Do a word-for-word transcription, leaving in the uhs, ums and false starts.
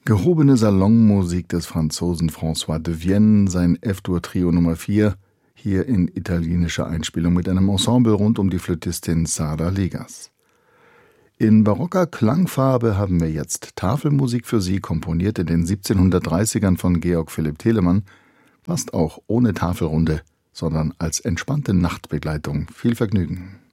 Gehobene Salonmusik des Franzosen François de Vienne, sein F-Dur-Trio Nummer vier, hier in italienischer Einspielung mit einem Ensemble rund um die Flötistin Sara Legas. In barocker Klangfarbe haben wir jetzt Tafelmusik für Sie, komponiert in den siebzehnhundertdreißigern von Georg Philipp Telemann, fast auch ohne Tafelrunde, sondern als entspannte Nachtbegleitung. Viel Vergnügen.